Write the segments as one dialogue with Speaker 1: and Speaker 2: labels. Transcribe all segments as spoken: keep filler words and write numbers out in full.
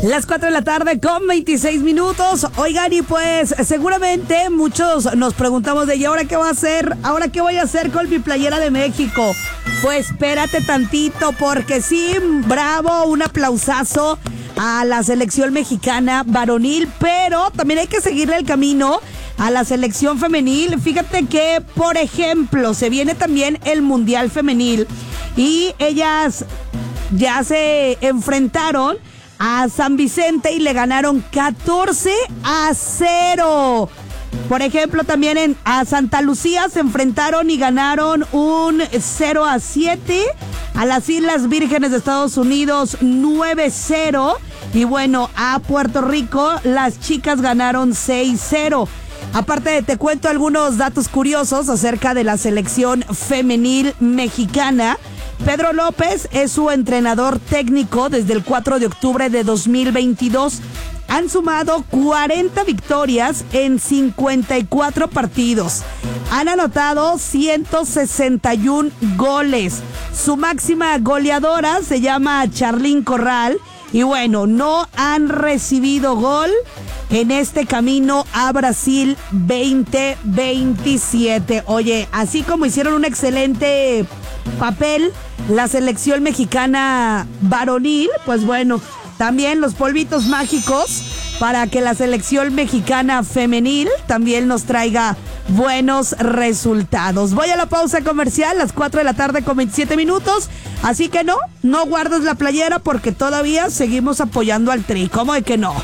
Speaker 1: Las cuatro de la tarde con veintiséis minutos. Oigan, y pues seguramente muchos nos preguntamos de ¿y ahora qué voy a hacer? ¿Ahora qué voy a hacer con mi playera de México? Pues espérate tantito, porque sí, bravo, un aplausazo a la selección mexicana varonil, pero también hay que seguirle el camino a la selección femenil. Fíjate que, por ejemplo, se viene también el Mundial Femenil y ellas ya se enfrentaron a San Vicente y le ganaron catorce a cero. Por ejemplo, también en, a Santa Lucía se enfrentaron y ganaron un cero a siete. A las Islas Vírgenes de Estados Unidos, nueve cero. Y bueno, a Puerto Rico las chicas ganaron seis cero. Aparte, te cuento algunos datos curiosos acerca de la selección femenil mexicana. Pedro López es su entrenador técnico desde el cuatro de octubre de dos mil veintidós. Han sumado cuarenta victorias en cincuenta y cuatro partidos. Han anotado ciento sesenta y uno goles. Su máxima goleadora se llama Charlín Corral. Y bueno, no han recibido gol en este camino a Brasil veinte veintisiete. Oye, así como hicieron un excelente papel la selección mexicana varonil, pues bueno, también los polvitos mágicos para que la selección mexicana femenil también nos traiga buenos resultados. Voy a la pausa comercial, las cuatro de la tarde con veintisiete minutos, así que no, no guardes la playera porque todavía seguimos apoyando al Tri. ¿Cómo de que no?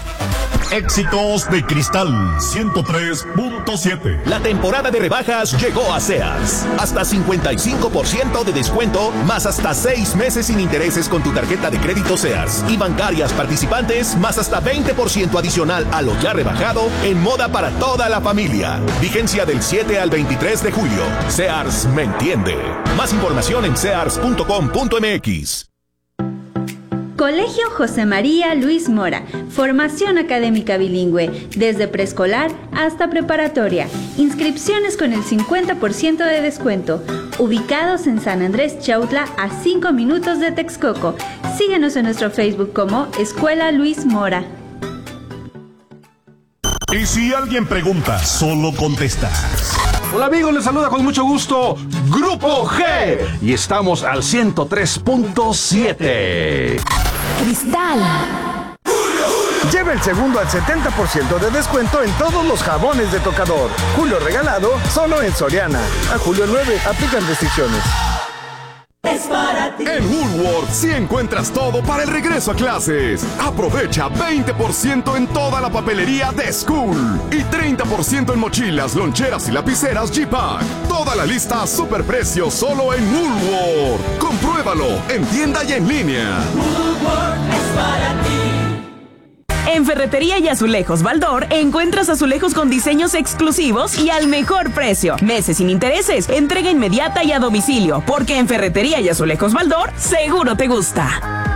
Speaker 2: Éxitos de Cristal ciento tres punto siete.
Speaker 3: La temporada de rebajas llegó a Sears. Hasta cincuenta y cinco por ciento de descuento, más hasta seis meses sin intereses con tu tarjeta de crédito Sears. Y bancarias participantes, más hasta veinte por ciento adicional a lo ya rebajado en moda para toda la familia. Vigencia del siete al veintitrés de julio. Sears me entiende. Más información en sears punto com punto m x.
Speaker 4: Colegio José María Luis Mora, formación académica bilingüe, desde preescolar hasta preparatoria. Inscripciones con el cincuenta por ciento de descuento. Ubicados en San Andrés Chautla, a cinco minutos de Texcoco. Síguenos en nuestro Facebook como Escuela Luis Mora.
Speaker 2: Y si alguien pregunta, solo contestas.
Speaker 5: Hola amigos, les saluda con mucho gusto Grupo G y estamos al ciento tres punto siete.
Speaker 6: Cristal.
Speaker 7: Lleva el segundo al setenta por ciento de descuento en todos los jabones de tocador. Julio regalado solo en Soriana. A julio nueve aplican restricciones.
Speaker 8: Es para ti.
Speaker 9: En Woolworth sí encuentras todo para el regreso a clases. Aprovecha veinte por ciento en toda la papelería de School y treinta por ciento en mochilas, loncheras y lapiceras G-Pack. Toda la lista a superprecio solo en Woolworth. Compruébalo en tienda y en línea.
Speaker 8: Woolworth es para ti.
Speaker 10: En Ferretería y Azulejos Baldor encuentras azulejos con diseños exclusivos y al mejor precio. Meses sin intereses, entrega inmediata y a domicilio, porque en Ferretería y Azulejos Baldor seguro te gusta.